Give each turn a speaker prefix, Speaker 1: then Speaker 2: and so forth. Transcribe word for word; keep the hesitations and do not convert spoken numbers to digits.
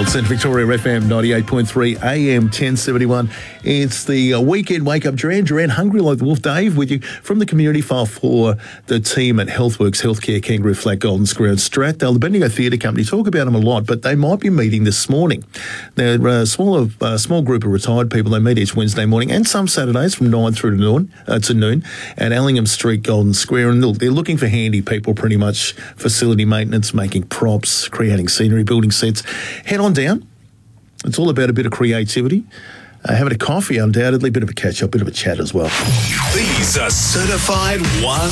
Speaker 1: Gold, Central Victoria F M ninety-eight point three, A M ten seventy-one. It's the uh, weekend wake-up. Duran, Duran, hungry like the wolf. Dave with you from the community file for the team at Healthworks Healthcare, Kangaroo Flat, Golden Square and Stratdale. The Bendigo Theatre Company, talk about them a lot, but they might be meeting this morning. They're a small, uh, small group of retired people. They meet each Wednesday morning and some Saturdays from nine through to noon, uh, to noon at Allingham Street, Golden Square. And look, they're looking for handy people, pretty much facility maintenance, making props, creating scenery, building sets. Head on down. It's all about a bit of creativity. Uh, having a coffee, undoubtedly, a bit of a catch-up, bit of a chat as well.
Speaker 2: These are certified one